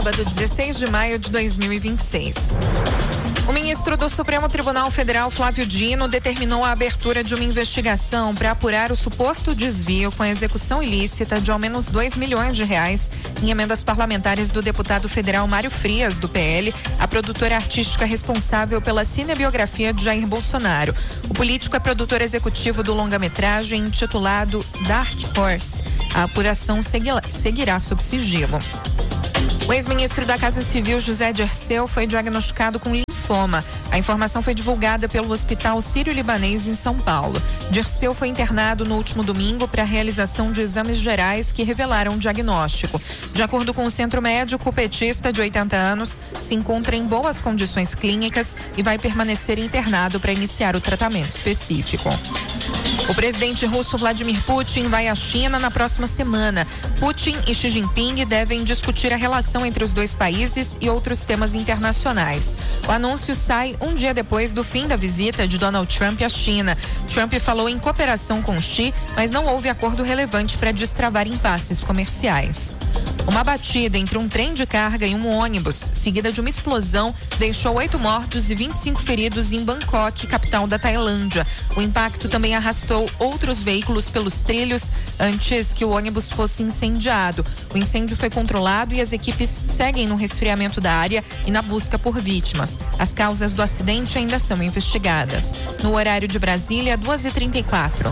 sábado, 16 de maio de 2026. O ministro do Supremo Tribunal Federal, Flávio Dino, determinou a abertura de uma investigação para apurar o suposto desvio com a execução ilícita de ao menos R$2 milhões em emendas parlamentares do deputado federal Mário Frias, do PL, a produtora artística responsável pela cinebiografia de Jair Bolsonaro. O político é produtor executivo do longa-metragem intitulado Dark Horse. A apuração seguirá sob sigilo. O ex-ministro da Casa Civil, José Dirceu, foi diagnosticado com linfoma. A informação foi divulgada pelo Hospital Sírio-Libanês em São Paulo. Dirceu foi internado no último domingo para a realização de exames gerais que revelaram o diagnóstico. De acordo com o centro médico, o petista de 80 anos se encontra em boas condições clínicas e vai permanecer internado para iniciar o tratamento específico. O presidente russo Vladimir Putin vai à China na próxima semana. Putin e Xi Jinping devem discutir a relação entre os dois países e outros temas internacionais. O anúncio sai um dia depois do fim da visita de Donald Trump à China. Trump falou em cooperação com Xi, mas não houve acordo relevante para destravar impasses comerciais. Uma batida entre um trem de carga e um ônibus, seguida de uma explosão, deixou 8 mortos e 25 feridos em Bangkok, capital da Tailândia. O impacto também arrastou outros veículos pelos trilhos antes que o ônibus fosse incendiado. O incêndio foi controlado e as equipes seguem no resfriamento da área e na busca por vítimas. As causas do acidente ainda são investigadas. No horário de Brasília, 2h34.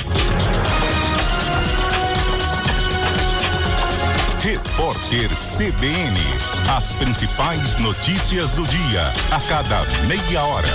Repórter CBN. As principais notícias do dia, a cada meia hora.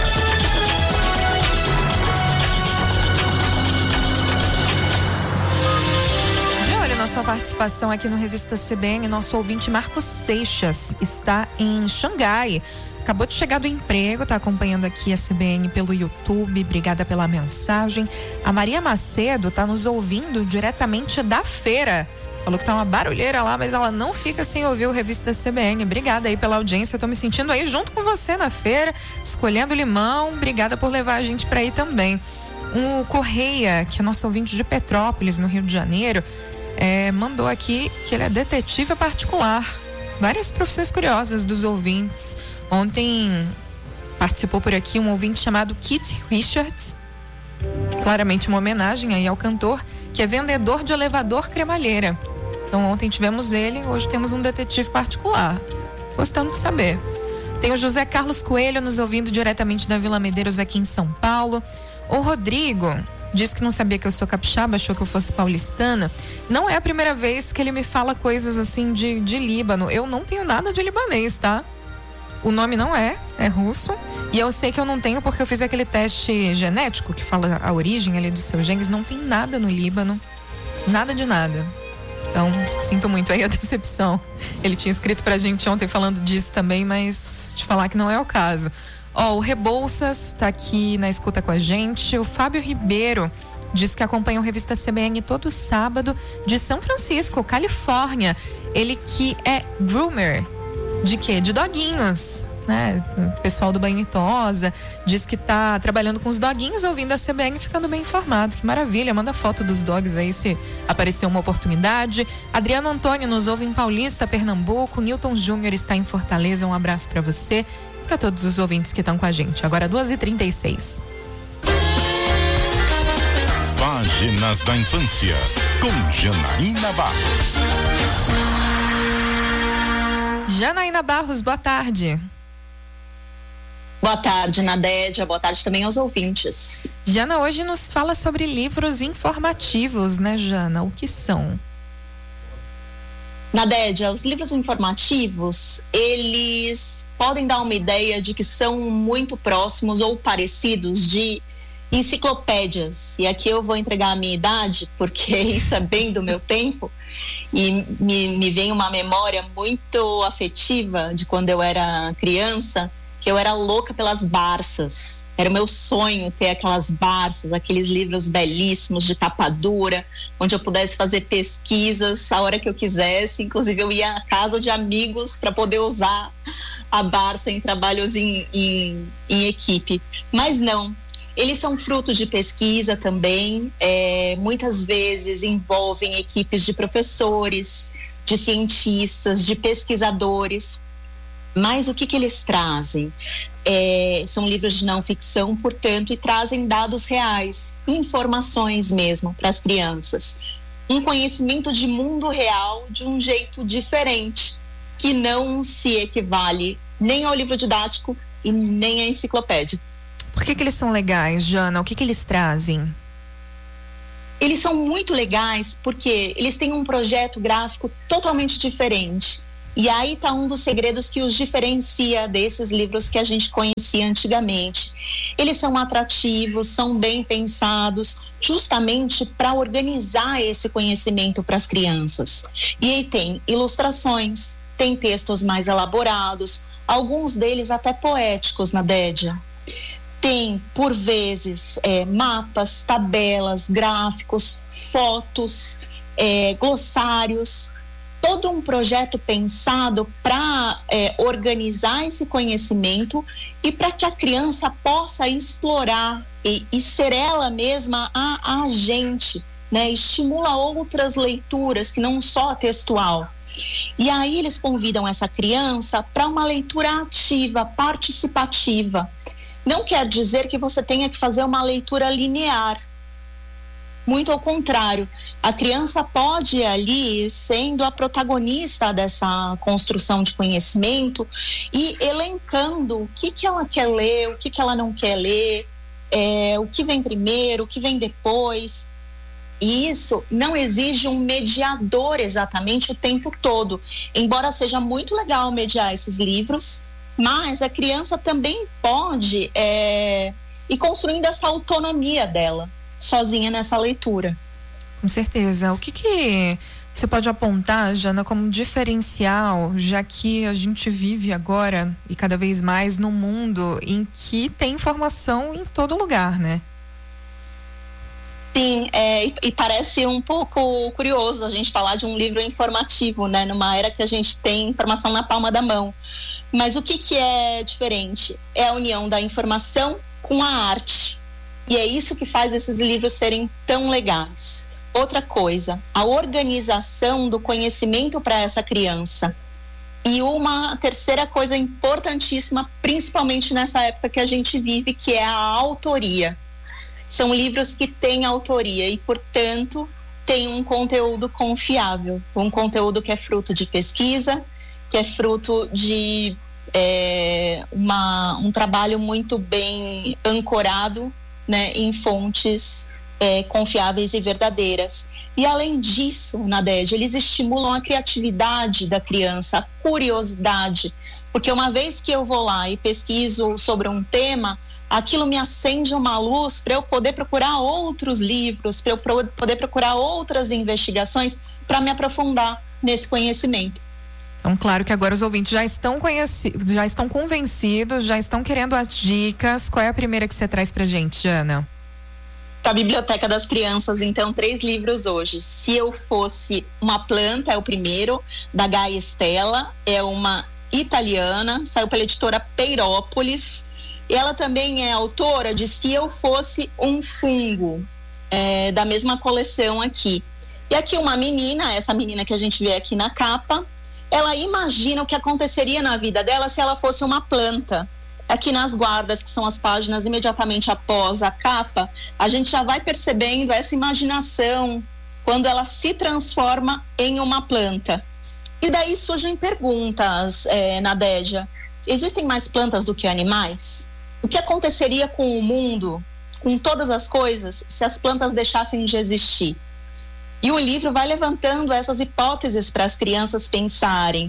De olho na sua participação aqui no Revista CBN, nosso ouvinte Marcos Seixas está em Xangai. Acabou de chegar do emprego, está acompanhando aqui a CBN pelo YouTube. Obrigada pela mensagem. A Maria Macedo está nos ouvindo diretamente da feira. Falou que tá uma barulheira lá, mas ela não fica sem ouvir o Revista CBN. Obrigada aí pela audiência. Tô me sentindo aí junto com você na feira, escolhendo limão. Obrigada por levar a gente para aí também. O Correia, que é nosso ouvinte de Petrópolis, no Rio de Janeiro, mandou aqui que ele é detetive particular. Várias profissões curiosas dos ouvintes. Ontem participou por aqui um ouvinte chamado Keith Richards. Claramente uma homenagem aí ao cantor, que é vendedor de elevador cremalheira. Então ontem tivemos ele, hoje temos um detetive particular. Gostamos de saber. Tem o José Carlos Coelho nos ouvindo diretamente da Vila Medeiros aqui em São Paulo. O Rodrigo disse que não sabia que eu sou capixaba, achou que eu fosse paulistana. Não é a primeira vez que ele me fala coisas assim de Líbano. Eu não tenho nada de libanês, tá? O nome não é russo. E eu sei que eu não tenho porque eu fiz aquele teste genético que fala a origem ali dos seus genes. Não tem nada no Líbano. Nada de nada. Então, sinto muito aí a decepção. Ele tinha escrito pra gente ontem falando disso também, mas te falar que não é o caso. O Rebouças tá aqui na escuta com a gente. O Fábio Ribeiro diz que acompanha o Revista CBN todo sábado de São Francisco, Califórnia. Ele que é groomer. De quê? De doguinhos, né? O pessoal do Banho e Tosa diz que tá trabalhando com os doguinhos, ouvindo a CBN, ficando bem informado. Que maravilha, manda foto dos dogs aí se aparecer uma oportunidade. Adriano Antônio nos ouve em Paulista, Pernambuco. Newton Júnior está em Fortaleza, um abraço para você e para todos os ouvintes que estão com a gente. Agora 2h36. Páginas da Infância, com Janaína Barros. Janaína Barros, boa tarde. Boa tarde, Nadédia. Boa tarde também aos ouvintes. Jana, hoje nos fala sobre livros informativos, né, Jana? O que são? Nadédia, os livros informativos, eles podem dar uma ideia de que são muito próximos ou parecidos de enciclopédias. E aqui eu vou entregar a minha idade, porque isso é bem do meu tempo. E me vem uma memória muito afetiva de quando eu era criança, que eu era louca pelas Barças. Era o meu sonho ter aquelas Barças, aqueles livros belíssimos de capa dura, onde eu pudesse fazer pesquisas a hora que eu quisesse. Inclusive eu ia à casa de amigos para poder usar a Barça em trabalhos em equipe. Mas não. Eles são fruto de pesquisa também, muitas vezes envolvem equipes de professores, de cientistas, de pesquisadores. Mas o que eles trazem? São livros de não ficção, portanto, e trazem dados reais, informações mesmo para as crianças. Um conhecimento de mundo real de um jeito diferente, que não se equivale nem ao livro didático e nem à enciclopédia. Por que eles são legais, Jana? O que eles trazem? Eles são muito legais porque eles têm um projeto gráfico totalmente diferente. E aí está um dos segredos que os diferencia desses livros que a gente conhecia antigamente. Eles são atrativos, são bem pensados, justamente para organizar esse conhecimento para as crianças. E aí tem ilustrações, tem textos mais elaborados, alguns deles até poéticos, Nadédia. Tem, por vezes, mapas, tabelas, gráficos, fotos, glossários. Todo um projeto pensado para organizar esse conhecimento e para que a criança possa explorar e ser ela mesma a agente, né? Estimula outras leituras que não só textual. E aí eles convidam essa criança para uma leitura ativa, participativa. Não quer dizer que você tenha que fazer uma leitura linear. Muito ao contrário, a criança pode ir ali sendo a protagonista dessa construção de conhecimento e elencando o que ela quer ler, o que ela não quer ler, o que vem primeiro, o que vem depois. E isso não exige um mediador exatamente o tempo todo, embora seja muito legal mediar esses livros, mas a criança também pode ir construindo essa autonomia dela sozinha nessa leitura. Com certeza. O que você pode apontar, Jana, como diferencial, já que a gente vive agora e cada vez mais num mundo em que tem informação em todo lugar, né? Sim, e parece um pouco curioso a gente falar de um livro informativo, né? Numa era que a gente tem informação na palma da mão. Mas o que é diferente? É a união da informação com a arte. E é isso que faz esses livros serem tão legais. Outra coisa, a organização do conhecimento para essa criança. E uma terceira coisa importantíssima, principalmente nessa época que a gente vive, que é a autoria. São livros que têm autoria e, portanto, têm um conteúdo confiável. Um conteúdo que é fruto de pesquisa, que é fruto de um trabalho muito bem ancorado, né, em fontes confiáveis e verdadeiras. E além disso, Nadédia, eles estimulam a criatividade da criança, a curiosidade, porque uma vez que eu vou lá e pesquiso sobre um tema, aquilo me acende uma luz para eu poder procurar outros livros, para eu poder procurar outras investigações para me aprofundar nesse conhecimento. Então, claro que agora os ouvintes já estão convencidos, já estão querendo as dicas. Qual é a primeira que você traz pra gente, Jana? Para a Biblioteca das Crianças, então, 3 livros hoje. Se Eu Fosse Uma Planta é o primeiro, da Gaia Stella, é uma italiana, saiu pela editora Peirópolis. E ela também é autora de Se Eu Fosse um Fungo, da mesma coleção aqui. E aqui uma menina, essa menina que a gente vê aqui na capa, ela imagina o que aconteceria na vida dela se ela fosse uma planta. Aqui nas guardas, que são as páginas imediatamente após a capa, a gente já vai percebendo essa imaginação quando ela se transforma em uma planta. E daí surgem perguntas, Nadédia. Existem mais plantas do que animais? O que aconteceria com o mundo, com todas as coisas, se as plantas deixassem de existir? E o livro vai levantando essas hipóteses para as crianças pensarem.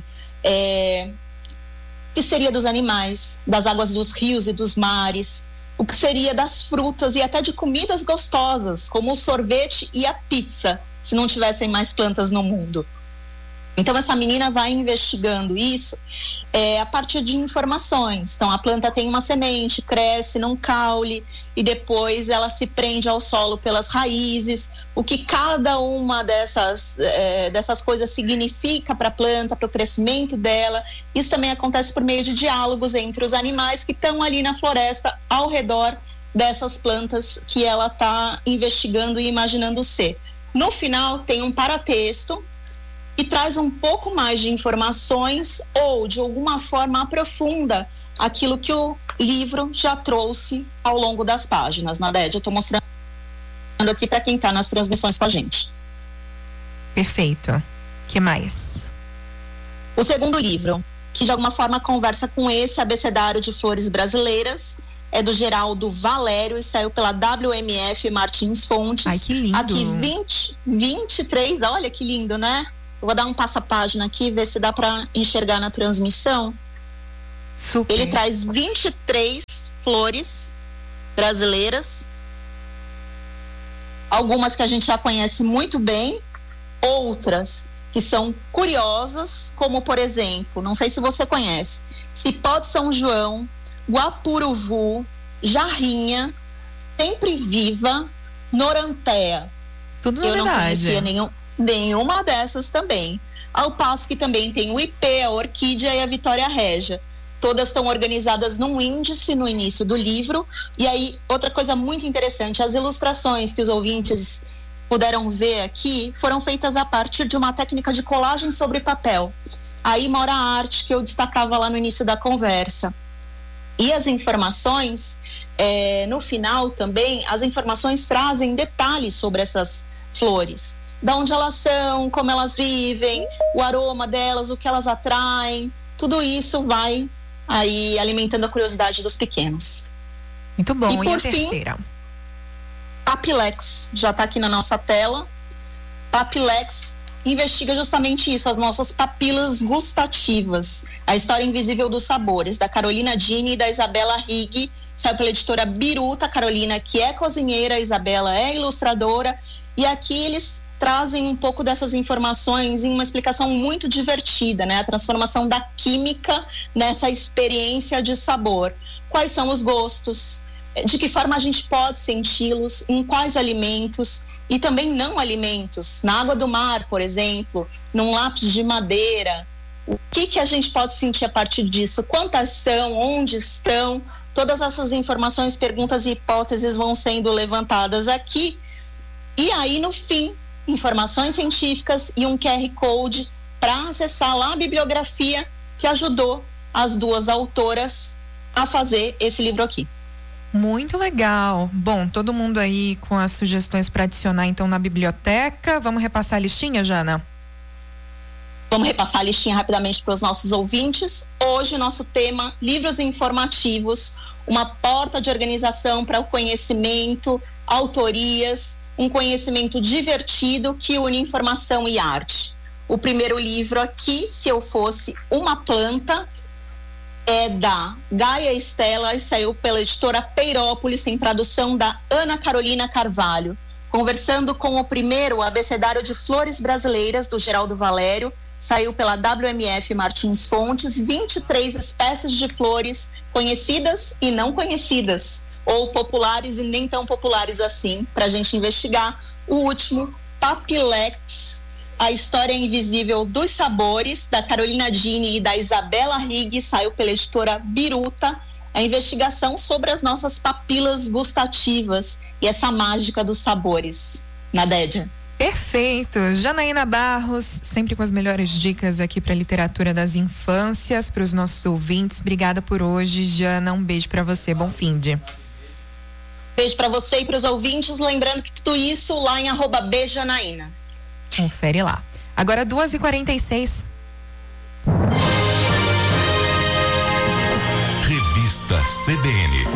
O que seria dos animais, das águas dos rios e dos mares? O que seria das frutas e até de comidas gostosas, como o sorvete e a pizza, se não tivessem mais plantas no mundo? Então essa menina vai investigando isso a partir de informações. Então a planta tem uma semente, cresce num caule e depois ela se prende ao solo pelas raízes. O que cada uma dessas coisas significa para a planta, para o crescimento dela. Isso também acontece por meio de diálogos entre os animais que estão ali na floresta ao redor dessas plantas que ela está investigando e imaginando ser. No final tem um paratexto e traz um pouco mais de informações ou de alguma forma aprofunda aquilo que o livro já trouxe ao longo das páginas. Nadédia, eu estou mostrando aqui para quem está nas transmissões com a gente. Perfeito. Que mais? O segundo livro, que de alguma forma conversa com esse abecedário de flores brasileiras, é do Geraldo Valério e saiu pela WMF Martins Fontes. Ai, que lindo. Aqui 23, olha que lindo, né? Eu vou dar um passa-página aqui, ver se dá para enxergar na transmissão. Super. Ele traz 23 flores brasileiras, algumas que a gente já conhece muito bem, outras que são curiosas, como por exemplo, não sei se você conhece, Cipó de São João, Guapuruvu, Jarrinha, Sempre Viva, Norantéa. Tudo na Eu não verdade. conhecia nenhuma dessas também. Ao passo que também tem o IP, a Orquídea e a Vitória Régia. Todas estão organizadas num índice no início do livro. E aí, outra coisa muito interessante, as ilustrações que os ouvintes puderam ver aqui foram feitas a partir de uma técnica de colagem sobre papel. Aí mora a arte que eu destacava lá no início da conversa. E as informações, no final também, as informações trazem detalhes sobre essas flores. De onde elas são, como elas vivem, o aroma delas, o que elas atraem. Tudo isso vai aí alimentando a curiosidade dos pequenos. Muito bom. E por a fim, terceira? Papilex, já está aqui na nossa tela. Papilex investiga justamente isso, as nossas papilas gustativas. A História Invisível dos Sabores, da Carolina Dini e da Isabela Rigg. Saiu pela editora Biruta. Carolina, que é cozinheira, a Isabela é ilustradora. E aqui eles trazem um pouco dessas informações em uma explicação muito divertida, né? A transformação da química nessa experiência de sabor. Quais são os gostos? De que forma a gente pode senti-los? Em quais alimentos? E também não alimentos. Na água do mar, por exemplo, num lápis de madeira. O que a gente pode sentir a partir disso? Quantas são? Onde estão? Todas essas informações, perguntas e hipóteses vão sendo levantadas aqui. E aí, no fim, informações científicas e um QR Code para acessar lá a bibliografia que ajudou as duas autoras a fazer esse livro aqui. Muito legal. Bom, todo mundo aí com as sugestões para adicionar então na biblioteca. Vamos repassar a listinha, Jana? Vamos repassar a listinha rapidamente para os nossos ouvintes. Hoje, nosso tema, livros informativos, uma porta de organização para o conhecimento, autorias, um conhecimento divertido que une informação e arte. O primeiro livro aqui, Se Eu Fosse Uma Planta, é da Gaia Estela e saiu pela editora Peirópolis, em tradução da Ana Carolina Carvalho. Conversando com o primeiro abecedário de flores brasileiras, do Geraldo Valério, saiu pela WMF Martins Fontes, 23 espécies de flores conhecidas e não conhecidas, ou populares e nem tão populares assim, para a gente investigar. O último, Papilex, a História Invisível dos Sabores, da Carolina Dini e da Isabela Rigg, saiu pela editora Biruta. A investigação sobre as nossas papilas gustativas e essa mágica dos sabores. Nadédia. Perfeito. Janaína Barros, sempre com as melhores dicas aqui para a literatura das infâncias, para os nossos ouvintes. Obrigada por hoje, Jana. Um beijo para você. Bom finde. Beijo para você e para os ouvintes. Lembrando que tudo isso lá em @bjanaína. Confere lá. Agora 2h46. Revista CBN.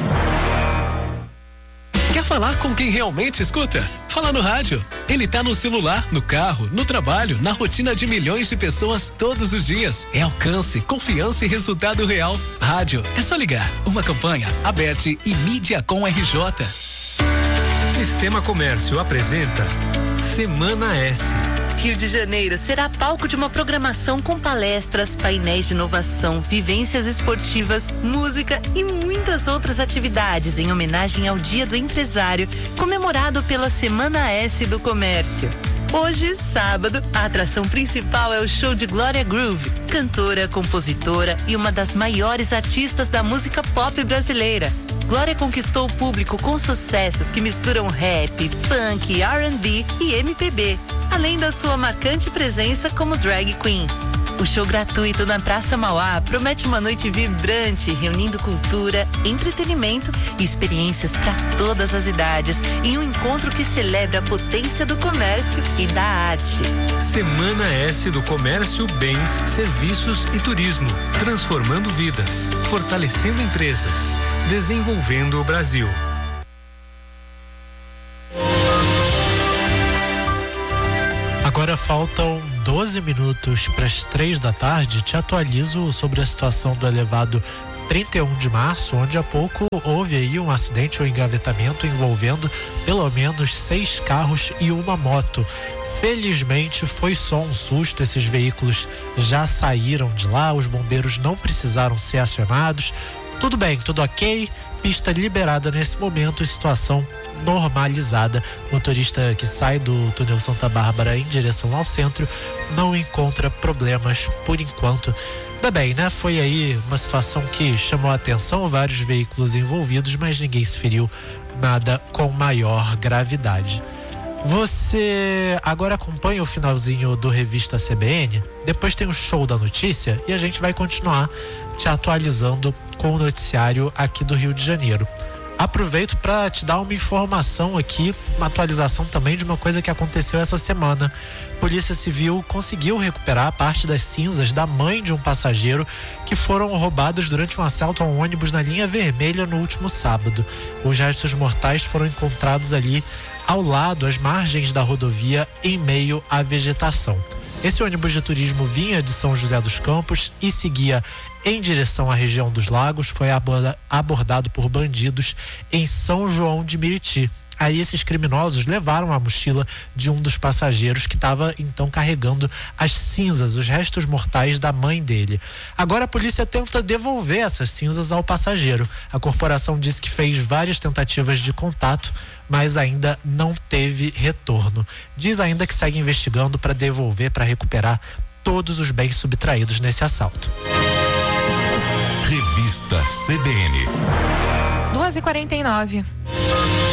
Quer falar com quem realmente escuta? Fala no rádio. Ele tá no celular, no carro, no trabalho, na rotina de milhões de pessoas todos os dias. É alcance, confiança e resultado real. Rádio, é só ligar. Uma campanha, Aberte e Mídia com RJ. Sistema Comércio apresenta Semana S. Rio de Janeiro será palco de uma programação com palestras, painéis de inovação, vivências esportivas, música e muitas outras atividades em homenagem ao Dia do Empresário, comemorado pela Semana S do Comércio. Hoje, sábado, a atração principal é o show de Glória Groove, cantora, compositora e uma das maiores artistas da música pop brasileira. Glória conquistou o público com sucessos que misturam rap, funk, R&B e MPB. além da sua marcante presença como drag queen. O show gratuito na Praça Mauá promete uma noite vibrante, reunindo cultura, entretenimento e experiências para todas as idades, em um encontro que celebra a potência do comércio e da arte. Semana S do Comércio, Bens, Serviços e Turismo, transformando vidas, fortalecendo empresas, desenvolvendo o Brasil. Agora faltam 12 minutos para as 3 da tarde. Te atualizo sobre a situação do elevado 31 de março, onde há pouco houve aí um acidente ou engavetamento envolvendo pelo menos 6 carros e uma moto. Felizmente foi só um susto, esses veículos já saíram de lá, os bombeiros não precisaram ser acionados. Tudo bem, tudo ok, pista liberada nesse momento, situação normalizada. Motorista que sai do túnel Santa Bárbara em direção ao centro não encontra problemas por enquanto. Ainda bem, né? Foi aí uma situação que chamou a atenção, vários veículos envolvidos, mas ninguém se feriu, nada com maior gravidade. Você agora acompanha o finalzinho do Revista CBN, depois tem o Show da Notícia e a gente vai continuar te atualizando com o noticiário aqui do Rio de Janeiro. Aproveito para te dar uma informação aqui, uma atualização também de uma coisa que aconteceu essa semana. Polícia Civil conseguiu recuperar parte das cinzas da mãe de um passageiro que foram roubadas durante um assalto a um ônibus na linha vermelha no último sábado. Os restos mortais foram encontrados ali ao lado, às margens da rodovia, em meio à vegetação. Esse ônibus de turismo vinha de São José dos Campos e seguia em direção à região dos Lagos, foi abordado por bandidos em São João de Meriti. Aí esses criminosos levaram a mochila de um dos passageiros que estava então carregando as cinzas, os restos mortais da mãe dele. Agora a polícia tenta devolver essas cinzas ao passageiro. A corporação disse que fez várias tentativas de contato, mas ainda não teve retorno. Diz ainda que segue investigando para devolver, para recuperar todos os bens subtraídos nesse assalto. Revista CBN. 2h49.